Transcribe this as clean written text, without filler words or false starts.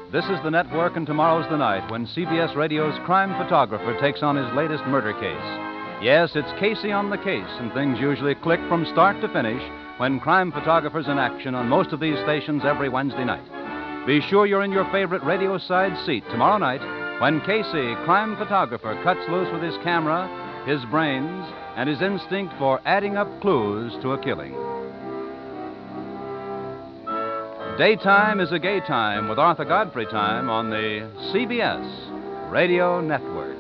This is the network, and tomorrow's the night when CBS Radio's crime photographer takes on his latest murder case. Yes, it's Casey on the case, and things usually click from start to finish when crime photographer's in action on most of these stations every Wednesday night. Be sure you're in your favorite radio side seat tomorrow night when Casey, crime photographer, cuts loose with his camera, his brains, and his instinct for adding up clues to a killing. Daytime is a gay time with Arthur Godfrey time on the CBS Radio Network.